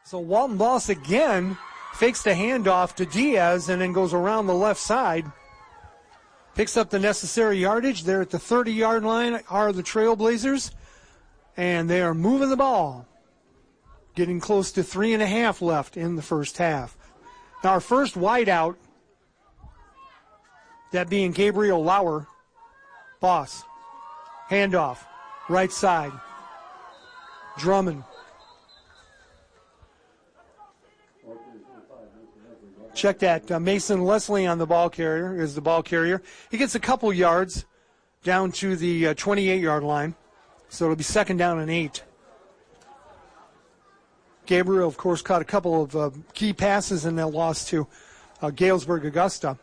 So Walton Boss again fakes the handoff to Diaz and then goes around the left side. Picks up the necessary yardage. There at the 30-yard line are the Trailblazers, and they are moving the ball. Getting close to 3.5 left in the first half. Now our first wideout, that being Gabriel Lauer. Boss. Handoff. Right side. Drummond. Check that. Mason Leslie on the ball carrier is the ball carrier. He gets a couple yards down to the 28-yard line. So it'll be 2nd down and 8. Gabriel, of course, caught a couple of key passes in that loss to Galesburg Augusta.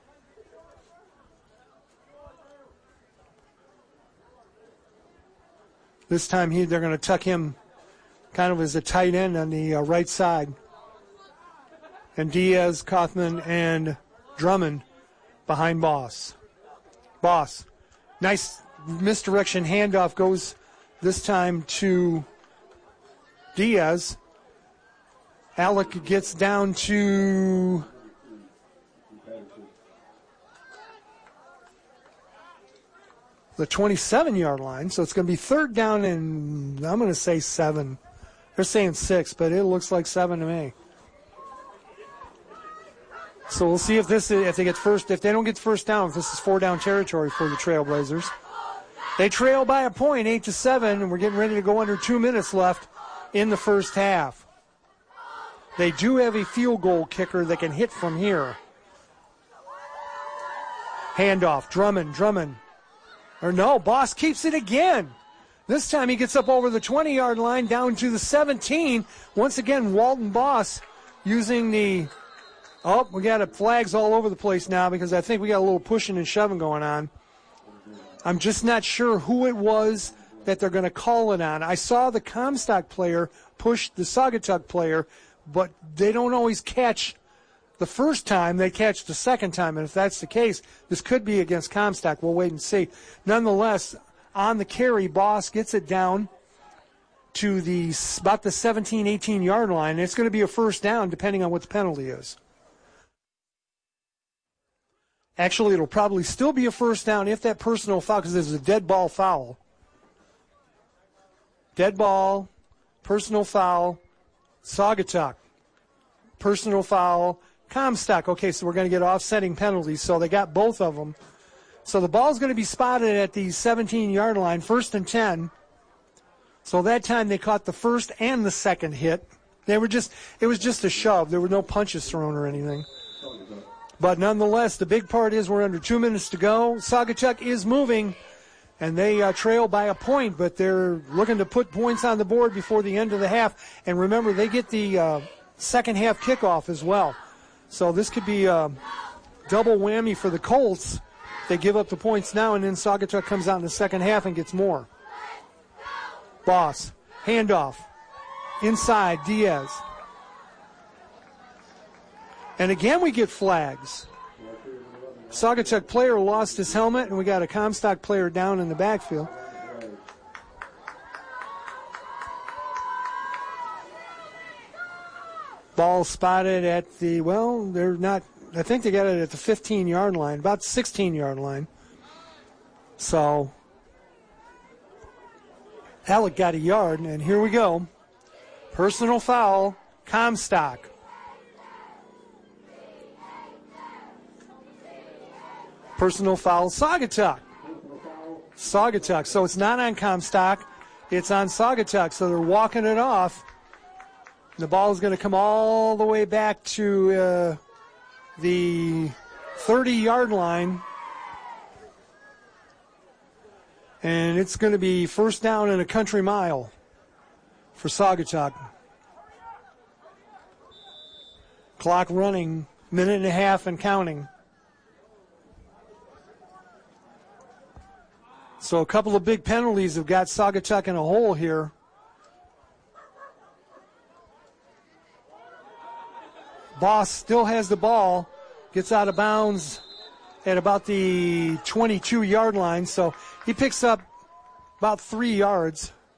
This time they're going to tuck him kind of as a tight end on the right side. And Diaz, Kaufman, and Drummond behind Boss. Boss. Nice misdirection handoff goes this time to Diaz. Alec gets down to the 27-yard line, so it's going to be 3rd down and I'm going to say 7. They're saying 6, but it looks like 7 to me. So we'll see if they don't get first down, if this is 4-down territory for the Trailblazers. They trail by a point, 8-7, and we're getting ready to go under 2 minutes left in the first half. They do have a field goal kicker that can hit from here. Handoff, Drummond. Or no, Boss keeps it again. This time he gets up over the 20-yard line down to the 17. Once again, Walton Boss using the... Oh, we got flags all over the place now because I think we got a little pushing and shoving going on. I'm just not sure who it was that they're going to call it on. I saw the Comstock player push the Saugatuck player, but they don't always catch the first time. They catch the second time, and if that's the case, this could be against Comstock. We'll wait and see. Nonetheless, on the carry, Boss gets it down to about the 17, 18-yard line. It's going to be a first down depending on what the penalty is. Actually, it'll probably still be a first down if that personal foul, because there's a dead ball foul. Dead ball, personal foul, Saugatuck. Personal foul, Comstock. Okay, so we're going to get offsetting penalties, so they got both of them. So the ball's going to be spotted at the 17-yard line, 1st and 10. So that time they caught the first and the second hit. It was just a shove. There were no punches thrown or anything. But nonetheless, the big part is we're under 2 minutes to go. Saugatuck is moving, and they trail by a point, but they're looking to put points on the board before the end of the half. And remember, they get the second half kickoff as well. So this could be a double whammy for the Colts. They give up the points now, and then Saugatuck comes out in the second half and gets more. Boss, handoff, inside, Diaz. And again, we get flags. Saugatuck player lost his helmet, and we got a Comstock player down in the backfield. Ball spotted at they're not, I think they got it at the 15-yard line, about 16-yard line. So, Alec got a yard, and here we go. Personal foul, Comstock. Personal foul, Saugatuck. So it's not on Comstock. It's on Saugatuck. So they're walking it off. The ball is going to come all the way back to the 30-yard line. And it's going to be first down and a country mile for Saugatuck. Clock running, minute and a half and counting. So a couple of big penalties have got Saugatuck in a hole here. Boss still has the ball, gets out of bounds at about the 22-yard line, so he picks up about 3 yards.